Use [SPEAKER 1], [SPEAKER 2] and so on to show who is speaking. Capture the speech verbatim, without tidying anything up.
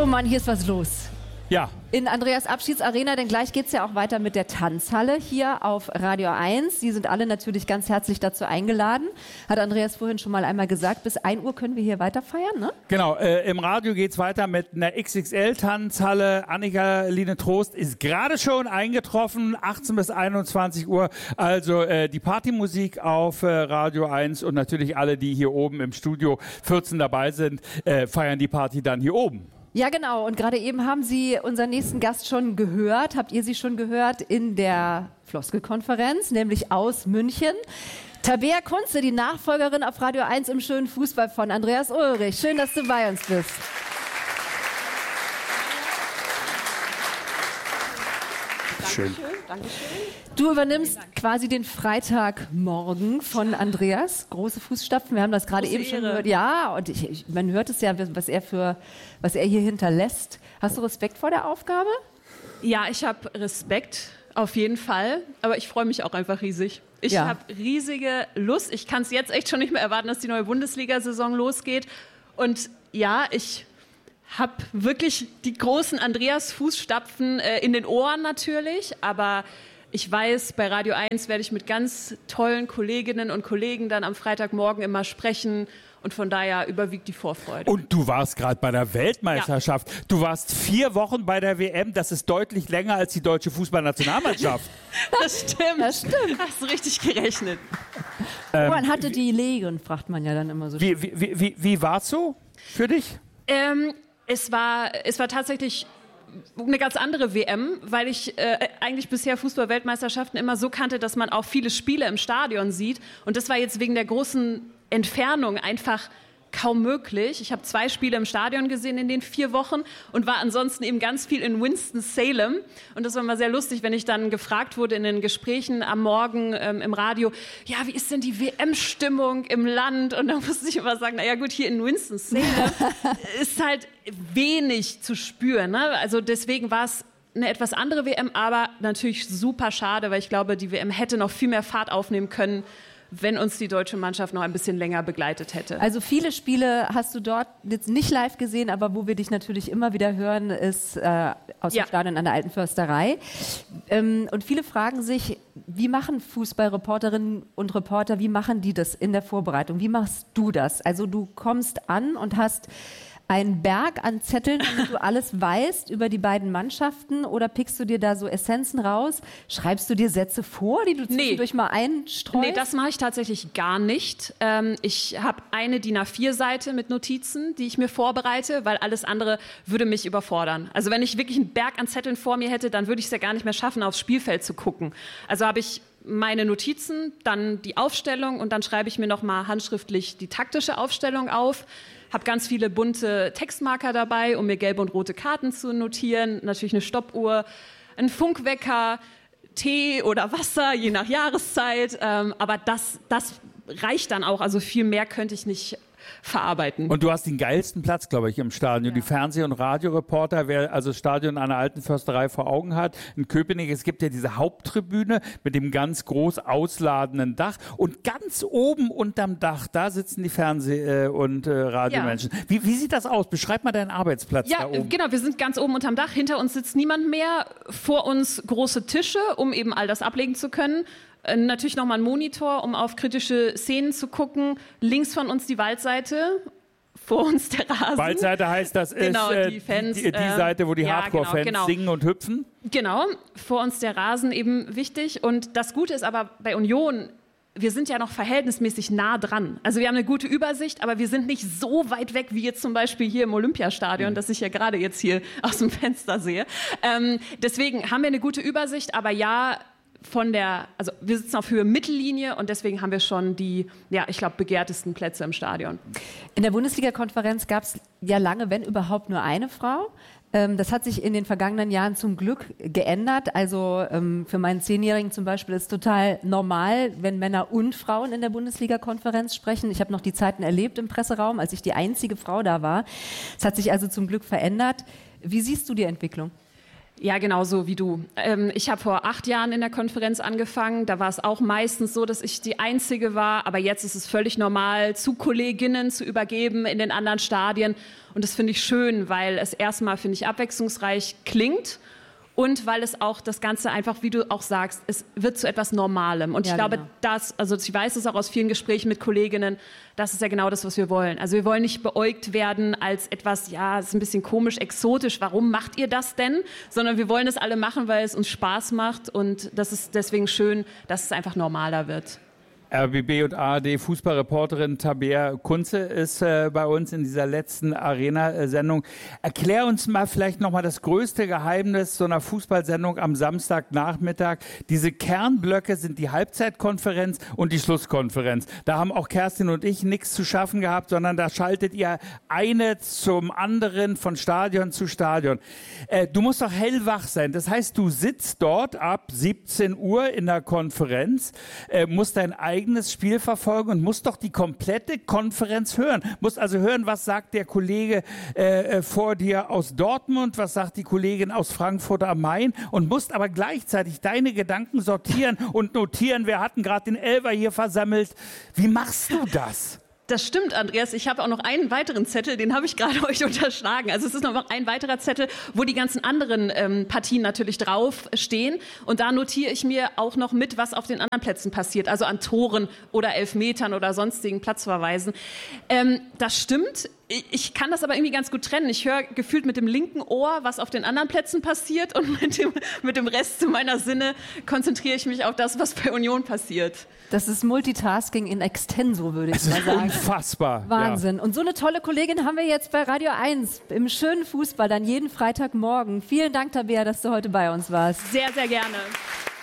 [SPEAKER 1] Oh Mann, hier ist was los.
[SPEAKER 2] Ja.
[SPEAKER 1] In Andreas Abschiedsarena, denn gleich geht es ja auch weiter mit der Tanzhalle hier auf Radio eins. Sie sind alle natürlich ganz herzlich dazu eingeladen. Hat Andreas vorhin schon mal einmal gesagt, bis ein Uhr können wir hier weiter feiern, ne?
[SPEAKER 2] Genau, äh, im Radio geht es weiter mit einer X X L-Tanzhalle. Annika Line Trost ist gerade schon eingetroffen, achtzehn bis einundzwanzig Uhr. Also äh, die Partymusik auf äh, Radio eins und natürlich alle, die hier oben im Studio vierzehn dabei sind, äh, feiern die Party dann hier oben.
[SPEAKER 1] Ja, genau. Und gerade eben haben Sie unseren nächsten Gast schon gehört. Habt ihr sie schon gehört in der Floskelkonferenz, nämlich aus München? Tabea Kunze, die Nachfolgerin auf Radio eins im schönen Fußball von Andreas Ulrich. Schön, dass du bei uns bist.
[SPEAKER 2] Schön.
[SPEAKER 3] Dankeschön, Dankeschön.
[SPEAKER 1] Du übernimmst quasi den Freitagmorgen von Andreas. Große Fußstapfen. Wir haben das gerade eben schon gehört. Ja, und ich, ich, man hört es ja, was er für, was er hier hinterlässt. Hast du Respekt vor der Aufgabe?
[SPEAKER 3] Ja, ich habe Respekt, auf jeden Fall. Aber ich freue mich auch einfach riesig. Ich
[SPEAKER 1] Ja.
[SPEAKER 3] habe riesige Lust. Ich kann es jetzt echt schon nicht mehr erwarten, dass die neue Bundesliga-Saison losgeht. Und ja, ich habe wirklich die großen Andreas-Fußstapfen äh, in den Ohren natürlich. Aber ich weiß, bei Radio eins werde ich mit ganz tollen Kolleginnen und Kollegen dann am Freitagmorgen immer sprechen. Und von daher überwiegt die Vorfreude.
[SPEAKER 2] Und du warst gerade bei der Weltmeisterschaft. Ja. Du warst vier Wochen bei der W M. Das ist deutlich länger als die deutsche Fußballnationalmannschaft.
[SPEAKER 3] Das stimmt.
[SPEAKER 1] Das stimmt.
[SPEAKER 3] Hast du richtig gerechnet.
[SPEAKER 1] Ähm, Woran hatte die Legen, fragt man ja dann immer so.
[SPEAKER 2] Wie, wie, wie, wie war es so für dich?
[SPEAKER 3] Ähm, es war, es war tatsächlich eine ganz andere W M, weil ich äh, eigentlich bisher Fußball-Weltmeisterschaften immer so kannte, dass man auch viele Spiele im Stadion sieht. Und das war jetzt wegen der großen Entfernung einfach kaum möglich. Ich habe zwei Spiele im Stadion gesehen in den vier Wochen und war ansonsten eben ganz viel in Winston-Salem. Und das war immer sehr lustig, wenn ich dann gefragt wurde in den Gesprächen am Morgen ähm, im Radio, ja, wie ist denn die W M-Stimmung im Land? Und dann musste ich immer sagen, naja gut, hier in Winston-Salem ist halt wenig zu spüren. Ne? Also deswegen war es eine etwas andere W M, aber natürlich super schade, weil ich glaube, die W M hätte noch viel mehr Fahrt aufnehmen können, wenn uns die deutsche Mannschaft noch ein bisschen länger begleitet hätte.
[SPEAKER 1] Also viele Spiele hast du dort jetzt nicht live gesehen, aber wo wir dich natürlich immer wieder hören, ist äh, aus
[SPEAKER 3] Ja.
[SPEAKER 1] dem Stadion an der Alten Försterei. Ähm, und viele fragen sich, wie machen Fußballreporterinnen und Reporter, wie machen die das in der Vorbereitung? Wie machst du das? Also du kommst an und hast einen Berg an Zetteln, damit du alles weißt über die beiden Mannschaften, oder pickst du dir da so Essenzen raus? Schreibst du dir Sätze vor, die du zwischendurch
[SPEAKER 3] Nee.
[SPEAKER 1] mal einstreust?
[SPEAKER 3] Nee, das mache ich tatsächlich gar nicht. Ähm, ich habe eine D I N A vier Seite mit Notizen, die ich mir vorbereite, weil alles andere würde mich überfordern. Also wenn ich wirklich einen Berg an Zetteln vor mir hätte, dann würde ich es ja gar nicht mehr schaffen, aufs Spielfeld zu gucken. Also habe ich meine Notizen, dann die Aufstellung und dann schreibe ich mir nochmal handschriftlich die taktische Aufstellung auf. Habe ganz viele bunte Textmarker dabei, um mir gelbe und rote Karten zu notieren. Natürlich eine Stoppuhr, ein Funkwecker, Tee oder Wasser, je nach Jahreszeit. Ähm, aber das, das reicht dann auch. Also viel mehr könnte ich nicht verarbeiten.
[SPEAKER 2] Und du hast den geilsten Platz, glaube ich, im Stadion. Ja. Die Fernseh- und Radioreporter, wer also das Stadion an der Alten Försterei vor Augen hat, in Köpenick, es gibt ja diese Haupttribüne mit dem ganz groß ausladenden Dach und ganz oben unterm Dach, da sitzen die Fernseh- und äh, Radiomenschen. Ja. Wie, wie sieht das aus? Beschreib mal deinen Arbeitsplatz
[SPEAKER 3] ja,
[SPEAKER 2] da oben.
[SPEAKER 3] Genau, wir sind ganz oben unterm Dach, hinter uns sitzt niemand mehr, vor uns große Tische, um eben all das ablegen zu können. Natürlich nochmal ein Monitor, um auf kritische Szenen zu gucken. Links von uns die Waldseite, vor uns der Rasen.
[SPEAKER 2] Waldseite heißt, das ist
[SPEAKER 3] genau,
[SPEAKER 2] äh,
[SPEAKER 3] die, Fans,
[SPEAKER 2] die, die Seite, wo die
[SPEAKER 3] ja,
[SPEAKER 2] Hardcore-Fans
[SPEAKER 3] genau, genau.
[SPEAKER 2] singen und hüpfen.
[SPEAKER 3] Genau, vor uns der Rasen eben wichtig. Und das Gute ist aber bei Union, wir sind ja noch verhältnismäßig nah dran. Also wir haben eine gute Übersicht, aber wir sind nicht so weit weg wie jetzt zum Beispiel hier im Olympiastadion, mhm. das ich ja gerade jetzt hier aus dem Fenster sehe. Ähm, deswegen haben wir eine gute Übersicht, aber ja, von der, also wir sitzen auf Höhe Mittellinie und deswegen haben wir schon die, ja, ich glaube, begehrtesten Plätze im Stadion.
[SPEAKER 1] In der Bundesliga-Konferenz gab es ja lange, wenn überhaupt, nur eine Frau. Ähm, das hat sich in den vergangenen Jahren zum Glück geändert. Also ähm, für meinen Zehnjährigen zum Beispiel ist es total normal, wenn Männer und Frauen in der Bundesliga-Konferenz sprechen. Ich habe noch die Zeiten erlebt im Presseraum, als ich die einzige Frau da war. Es hat sich also zum Glück verändert. Wie siehst du die Entwicklung?
[SPEAKER 3] Ja, genau so wie du. Ähm, ich habe vor acht Jahren in der Konferenz angefangen. Da war es auch meistens so, dass ich die Einzige war. Aber jetzt ist es völlig normal, zu Kolleginnen zu übergeben in den anderen Stadien. Und das finde ich schön, weil es erstmal, finde ich, abwechslungsreich klingt. Und weil es auch das Ganze einfach, wie du auch sagst, es wird zu etwas Normalem. Und ja, ich glaube, genau. das, also ich weiß es auch aus vielen Gesprächen mit Kolleginnen, das ist ja genau das, was wir wollen. Also wir wollen nicht beäugt werden als etwas, ja, es ist ein bisschen komisch, exotisch, warum macht ihr das denn? Sondern wir wollen es alle machen, weil es uns Spaß macht. Und das ist deswegen schön, dass es einfach normaler wird.
[SPEAKER 2] R B B und A R D-Fußballreporterin Tabea Kunze ist äh, bei uns in dieser letzten Arena-Sendung. Erklär uns mal vielleicht nochmal das größte Geheimnis so einer Fußballsendung am Samstagnachmittag. Diese Kernblöcke sind die Halbzeitkonferenz und die Schlusskonferenz. Da haben auch Kerstin und ich nichts zu schaffen gehabt, sondern da schaltet ihr eine zum anderen, von Stadion zu Stadion. Äh, du musst doch hellwach sein. Das heißt, du sitzt dort ab siebzehn Uhr in der Konferenz, äh, musst dein eigenes Spiel verfolgen und musst doch die komplette Konferenz hören. Musst also hören, was sagt der Kollege äh, vor dir aus Dortmund, was sagt die Kollegin aus Frankfurt am Main und musst aber gleichzeitig deine Gedanken sortieren und notieren, wir hatten gerade den Elfer hier versammelt. Wie machst du das?
[SPEAKER 3] Das stimmt, Andreas. Ich habe auch noch einen weiteren Zettel, den habe ich gerade euch unterschlagen. Also es ist noch ein weiterer Zettel, wo die ganzen anderen ähm, Partien natürlich drauf stehen. Und da notiere ich mir auch noch mit, was auf den anderen Plätzen passiert. Also an Toren oder Elfmetern oder sonstigen Platzverweisen. Ähm, das stimmt. Ich kann das aber irgendwie ganz gut trennen. Ich höre gefühlt mit dem linken Ohr, was auf den anderen Plätzen passiert und mit dem, mit dem Rest meiner Sinne konzentriere ich mich auf das, was bei Union passiert.
[SPEAKER 1] Das ist Multitasking in extenso, würde ich mal sagen.
[SPEAKER 2] Unfassbar.
[SPEAKER 1] Wahnsinn.
[SPEAKER 2] Ja.
[SPEAKER 1] Und so eine tolle Kollegin haben wir jetzt bei Radio eins im schönen Fußball, dann jeden Freitagmorgen. Vielen Dank, Tabea, dass du heute bei uns warst.
[SPEAKER 3] Sehr, sehr gerne.